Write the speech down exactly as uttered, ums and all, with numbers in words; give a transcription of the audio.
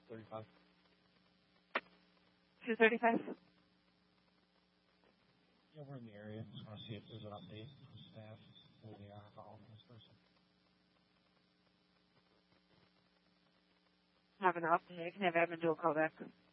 thirty-five. two thirty-five? Yeah, we're in the area. Just want to see if there's an update from staff where they are following this person. Have an update. I can have Evan do a call back.